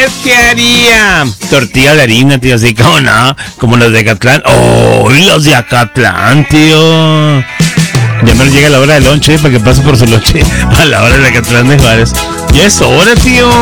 qué haría? Tortilla de harina, tío, así como no, como los de Acatlán. ¡Oh, los de Acatlán, tío! Ya me llega la hora del lonche para que pase por su lonche a la hora de Acatlán de Juárez. Ya es hora, tío.